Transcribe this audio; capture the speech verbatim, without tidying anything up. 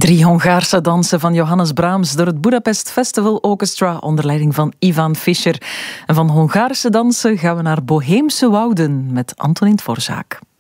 Drie Hongaarse dansen van Johannes Brahms door het Budapest Festival Orchestra onder leiding van Ivan Fischer. En van Hongaarse dansen gaan we naar Boheemse wouden met Antonin Dvořák.